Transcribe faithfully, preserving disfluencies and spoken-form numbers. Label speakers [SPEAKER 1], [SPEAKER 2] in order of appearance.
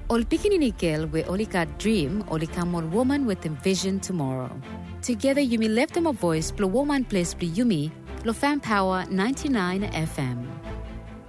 [SPEAKER 1] Ol pikinini girl we only got dream, only come on woman with a vision tomorrow. Together Yumi left them a voice, plus woman place plus Yumi, lo fan power ninety-nine F M.